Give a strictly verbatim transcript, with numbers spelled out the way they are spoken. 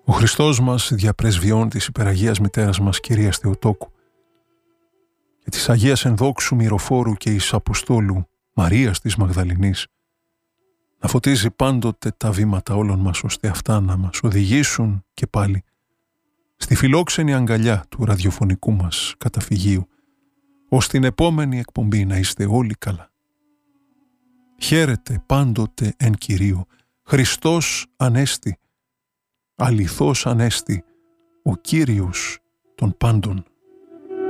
Ο Χριστός μας διαπρεσβειών της υπεραγίας μητέρας μας Κυρίας Θεοτόκου και της Αγίας Ενδόξου Μυροφόρου και εις Αποστόλου Μαρίας της Μαγδαληνής να φωτίζει πάντοτε τα βήματα όλων μας, ώστε αυτά να μας οδηγήσουν και πάλι στη φιλόξενη αγκαλιά του ραδιοφωνικού μας καταφυγίου, ως την επόμενη εκπομπή να είστε όλοι καλά. Χαίρετε πάντοτε εν Κυρίω, Χριστός Ανέστη, αληθώς Ανέστη, ο Κύριος των πάντων.